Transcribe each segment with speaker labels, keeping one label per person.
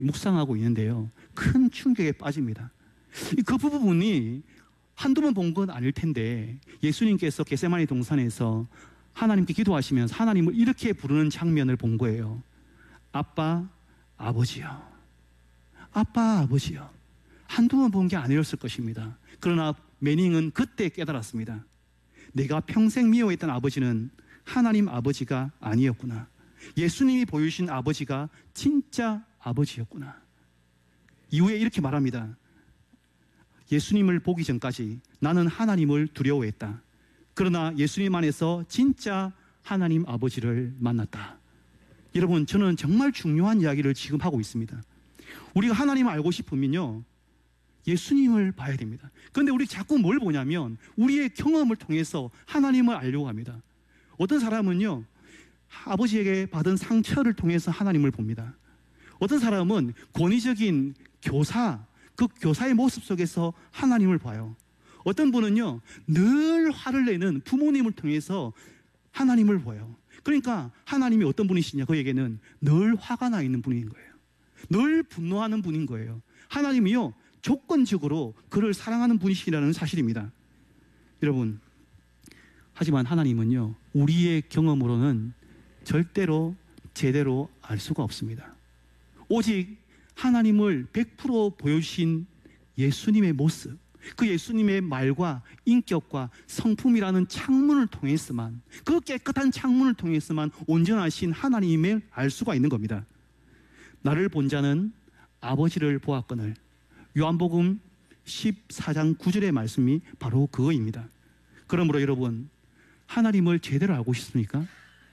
Speaker 1: 묵상하고 있는데요, 큰 충격에 빠집니다. 그 부분이 한두 번 본 건 아닐 텐데, 예수님께서 겟세마네 동산에서 하나님께 기도하시면서 하나님을 이렇게 부르는 장면을 본 거예요. 아빠, 아버지요. 아빠, 아버지요. 한두 번 본 게 아니었을 것입니다. 그러나 매닝은 그때 깨달았습니다. 내가 평생 미워했던 아버지는 하나님 아버지가 아니었구나. 예수님이 보여주신 아버지가 진짜 아버지였구나. 이후에 이렇게 말합니다. 예수님을 보기 전까지 나는 하나님을 두려워했다. 그러나 예수님 안에서 진짜 하나님 아버지를 만났다. 여러분, 저는 정말 중요한 이야기를 지금 하고 있습니다. 우리가 하나님을 알고 싶으면요, 예수님을 봐야 됩니다. 그런데 우리 자꾸 뭘 보냐면 우리의 경험을 통해서 하나님을 알려고 합니다. 어떤 사람은요, 아버지에게 받은 상처를 통해서 하나님을 봅니다. 어떤 사람은 권위적인 교사, 그 교사의 모습 속에서 하나님을 봐요. 어떤 분은요, 늘 화를 내는 부모님을 통해서 하나님을 봐요. 그러니까 하나님이 어떤 분이시냐, 그에게는 늘 화가 나 있는 분인 거예요. 늘 분노하는 분인 거예요. 하나님이요, 조건적으로 그를 사랑하는 분이시라는 사실입니다. 여러분, 하지만 하나님은요, 우리의 경험으로는 절대로 제대로 알 수가 없습니다. 오직 하나님을 100% 보여주신 예수님의 모습, 그 예수님의 말과 인격과 성품이라는 창문을 통해서만, 그 깨끗한 창문을 통해서만 온전하신 하나님을 알 수가 있는 겁니다. 나를 본 자는 아버지를 보았거늘. 요한복음 14장 9절의 말씀이 바로 그거입니다. 그러므로 여러분, 하나님을 제대로 알고 싶습니까?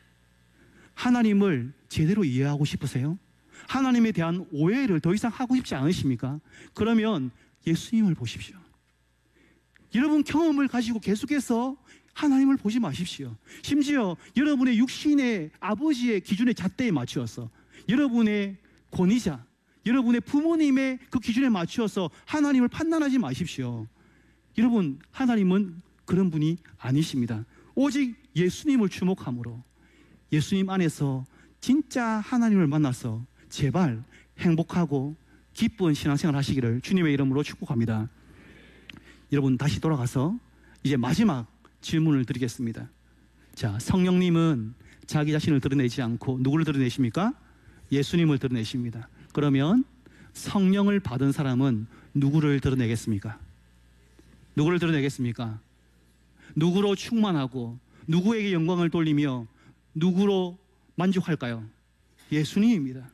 Speaker 1: 하나님을 제대로 이해하고 싶으세요? 하나님에 대한 오해를 더 이상 하고 싶지 않으십니까? 그러면 예수님을 보십시오. 여러분 경험을 가지고 계속해서 하나님을 보지 마십시오. 심지어 여러분의 육신의 아버지의 기준의 잣대에 맞추어서, 여러분의 권위자, 여러분의 부모님의 그 기준에 맞추어서 하나님을 판단하지 마십시오. 여러분, 하나님은 그런 분이 아니십니다. 오직 예수님을 주목함으로 예수님 안에서 진짜 하나님을 만나서 제발 행복하고 기쁜 신앙생활 하시기를 주님의 이름으로 축복합니다. 여러분, 다시 돌아가서 이제 마지막 질문을 드리겠습니다. 자, 성령님은 자기 자신을 드러내지 않고 누구를 드러내십니까? 예수님을 드러내십니다. 그러면 성령을 받은 사람은 누구를 드러내겠습니까? 누구를 드러내겠습니까? 누구로 충만하고 누구에게 영광을 돌리며 누구로 만족할까요? 예수님입니다.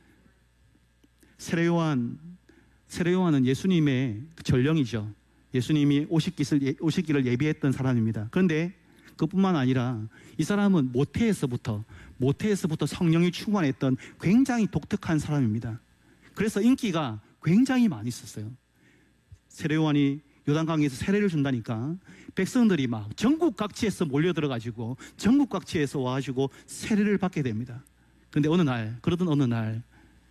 Speaker 1: 세례요한은 예수님의 전령이죠. 예수님이 오시기를 예비했던 사람입니다. 그런데 그뿐만 아니라 이 사람은 모태에서부터 성령이 충만했던 굉장히 독특한 사람입니다. 그래서 인기가 굉장히 많이 있었어요. 세례요한이 요단강에서 세례를 준다니까 백성들이 막 전국 각지에서 몰려들어가지고 전국 각지에서 와가지고 세례를 받게 됩니다. 그런데 그러던 어느 날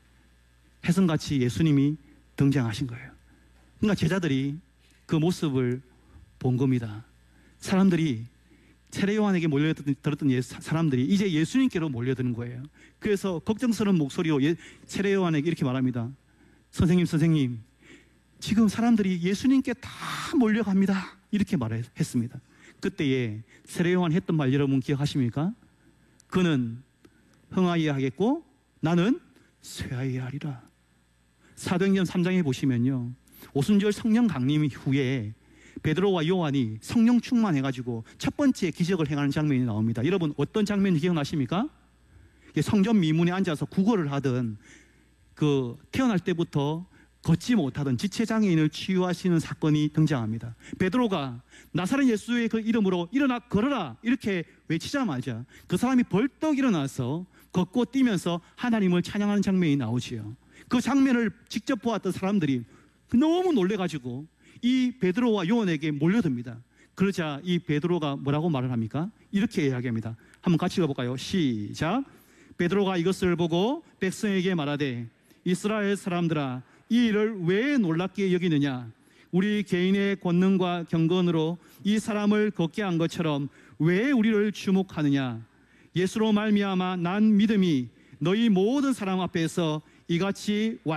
Speaker 1: 혜성같이 예수님이 등장하신 거예요. 그러니까 제자들이 그 모습을 본 겁니다. 사람들이 세례요한에게 몰려들었던 사람들이 이제 예수님께로 몰려드는 거예요. 그래서 걱정스러운 목소리로 세례요한에게 이렇게 말합니다. 선생님, 지금 사람들이 예수님께 다 몰려갑니다. 이렇게 말했습니다. 그때에 세례요한 했던 말 여러분 기억하십니까? 그는 흥하여야 하겠고 나는 쇠하여야 하리라. 사도행전 3장에 보시면요, 오순절 성령 강림 후에 베드로와 요한이 성령 충만해가지고 첫 번째 기적을 행하는 장면이 나옵니다. 여러분, 어떤 장면이 기억나십니까? 성전 미문에 앉아서 구걸을 하던, 그 태어날 때부터 걷지 못하던 지체장애인을 치유하시는 사건이 등장합니다. 베드로가 나사렛 예수의 그 이름으로 일어나 걸어라 이렇게 외치자마자 그 사람이 벌떡 일어나서 걷고 뛰면서 하나님을 찬양하는 장면이 나오지요. 그 장면을 직접 보았던 사람들이 너무 놀래가지고 이 베드로와 요한에게 몰려듭니다. 그러자 이 베드로가 뭐라고 말을 합니까? 이렇게 이야기합니다. 한번 같이 읽어볼까요? 시작. 베드로가 이것을 보고 백성에게 말하되 이스라엘 사람들아, 이 일을 왜 놀랍게 여기느냐? 우리 개인의 권능과 경건으로 이 사람을 걷게 한 것처럼 왜 우리를 주목하느냐? 예수로 말미암아 난 믿음이 너희 모든 사람 앞에서 이같이